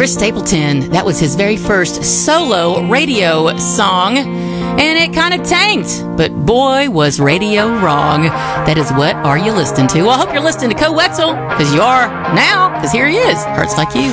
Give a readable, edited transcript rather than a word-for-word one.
Chris Stapleton. That was his very first solo radio song, and it kind of tanked, but boy, was radio wrong. That is What Are You Listening To? Well, I hope you're listening to Koe Wetzel, because you are now, because here he is, Hurts Like You.